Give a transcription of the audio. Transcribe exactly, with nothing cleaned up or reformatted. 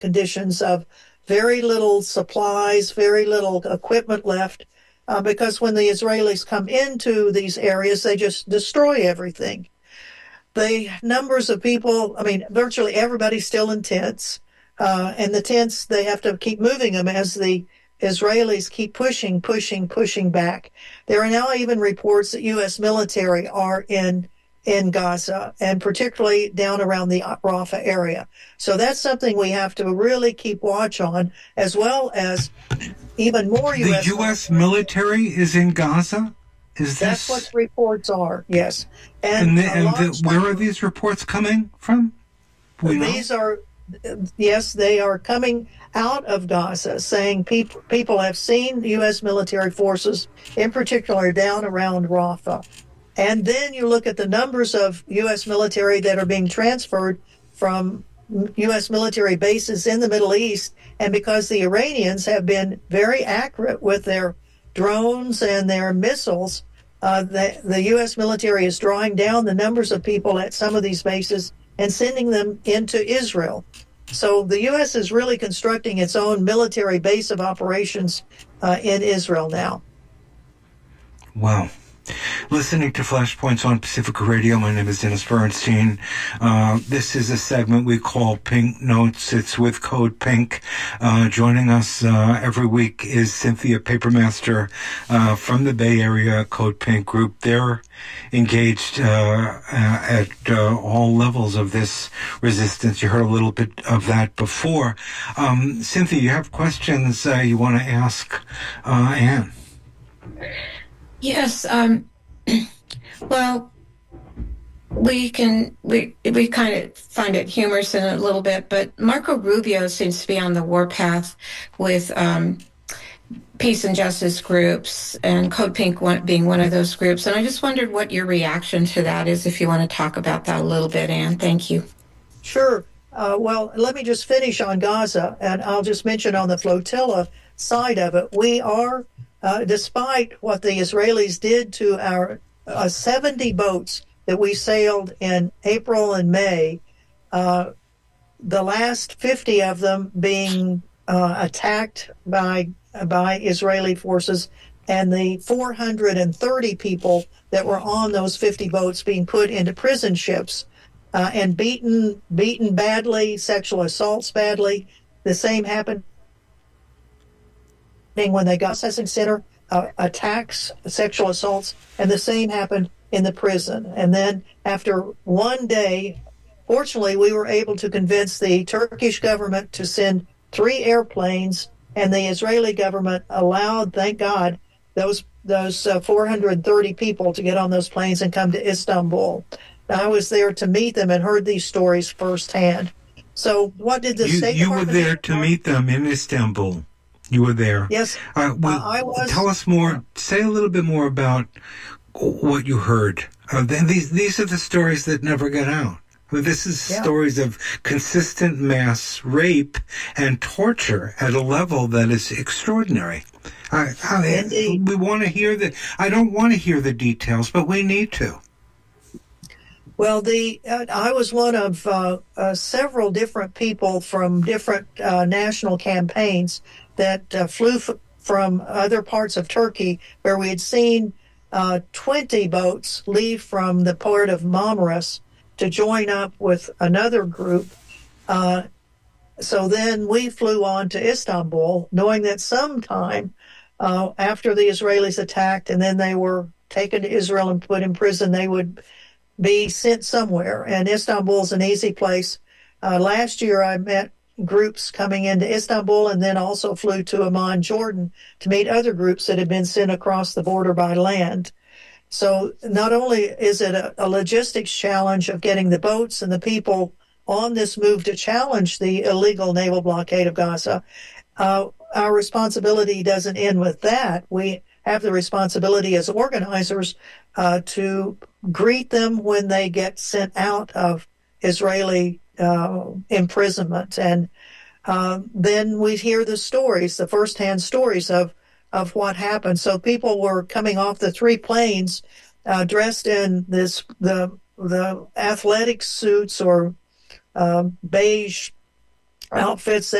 conditions of very little supplies, very little equipment left, uh, because when the Israelis come into these areas, they just destroy everything. The numbers of people, I mean, virtually everybody's still in tents, uh, and the tents, they have to keep moving them as the Israelis keep pushing, pushing, pushing back. There are now even reports that U S military are in in Gaza, and particularly down around the Rafah area. So that's something we have to really keep watch on, as well as even more U S The U S military is in Gaza? Is That's this... what the reports are, yes. And, And, the, and the, where number, are these reports coming from? We these know? are, yes, they are coming out of Gaza, saying people, people have seen U S military forces, in particular down around Rafah. And then you look at the numbers of U S military that are being transferred from U S military bases in the Middle East, and because the Iranians have been very accurate with their drones and their missiles, uh, the, the U S military is drawing down the numbers of people at some of these bases and sending them into Israel. So the U S is really constructing its own military base of operations uh, in Israel now. Wow. Listening to Flashpoints on Pacifica Radio, my name is Dennis Bernstein. Uh, this is a segment we call Pink Notes. It's with Code Pink. Uh, joining us uh, every week is Cynthia Papermaster uh, from the Bay Area Code Pink group. They're engaged uh, at uh, all levels of this resistance. You heard a little bit of that before. Um, Cynthia, you have questions uh, you want to ask uh, Anne? Yes. Um, well, we can we we kind of find it humorous in a little bit, but Marco Rubio seems to be on the warpath with um, peace and justice groups, and Code Pink one, being one of those groups. And I just wondered what your reaction to that is, if you want to talk about that a little bit, Anne. Thank you. Sure. Uh, well, let me just finish on Gaza, and I'll just mention on the flotilla side of it, we are. Uh, despite what the Israelis did to our uh, seventy boats that we sailed in April and May, uh, the last fifty of them being uh, attacked by by Israeli forces, and the four hundred thirty people that were on those fifty boats being put into prison ships uh, and beaten, beaten badly, sexual assaults badly. The same happened when they got processing center, uh, attacks, sexual assaults, and the same happened in the prison. And then after one day, fortunately, we were able to convince the Turkish government to send three airplanes, and the Israeli government allowed, thank God, those those uh, four hundred thirty people to get on those planes and come to Istanbul. I was there to meet them and heard these stories firsthand. So what did the you, State You were Department there to meet them in Istanbul. You were there. Yes, uh, well, uh, I was. Tell us more. Say a little bit more about what you heard. Uh, these these are the stories that never get out. I mean, this is yeah. stories of consistent mass rape and torture at a level that is extraordinary. I, I, we want to hear the. I don't want to hear the details, but we need to. Well, the uh, I was one of uh, uh, several different people from different uh, national campaigns that uh, flew f- from other parts of Turkey, where we had seen uh, twenty boats leave from the port of Marmaris to join up with another group. Uh, so then we flew on to Istanbul, knowing that sometime uh, after the Israelis attacked and then they were taken to Israel and put in prison, they would be sent somewhere. And Istanbul's an easy place. Uh, last year I met groups coming into Istanbul and then also flew to Amman, Jordan, to meet other groups that had been sent across the border by land. So not only is it a, a logistics challenge of getting the boats and the people on this move to challenge the illegal naval blockade of Gaza, uh, our responsibility doesn't end with that. We have the responsibility as organizers uh, to greet them when they get sent out of Israeli uh, imprisonment. And uh, then we hear the stories, the firsthand stories of, of what happened. So people were coming off the three planes uh, dressed in this the the athletic suits or uh, beige outfits